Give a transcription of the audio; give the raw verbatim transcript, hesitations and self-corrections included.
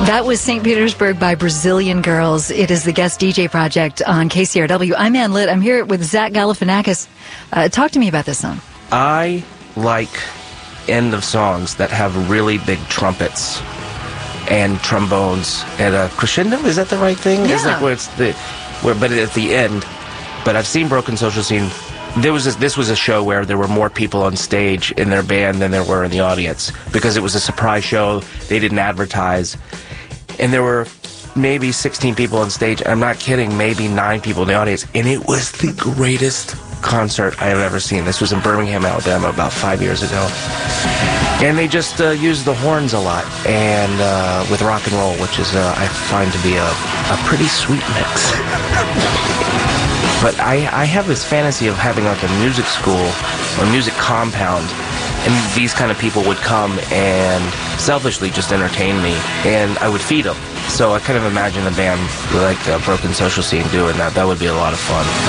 That was Saint Petersburg by Brazilian Girls. It is the guest D J project on K C R W. I'm Ann Litt. I'm here with Zach Galifianakis. Uh, talk to me about this song. I like end of songs that have really big trumpets and trombones and a crescendo. Is that the right thing? Yeah. It's like where it's the, where, but at the end. But I've seen Broken Social Scene. There was a, this was a show where there were more people on stage in their band than there were in the audience because it was a surprise show. They didn't advertise, and there were maybe sixteen people on stage. I'm not kidding, maybe nine people in the audience, and it was the greatest concert I have ever seen. This was in Birmingham, Alabama, about five years ago, and they just uh, used the horns a lot and uh, with rock and roll, which is uh, I find to be a, a pretty sweet mix. But I, I have this fantasy of having like a music school or music compound, and these kind of people would come and selfishly just entertain me, and I would feed them. So I kind of imagine a band like uh, Broken Social Scene doing that. That would be a lot of fun.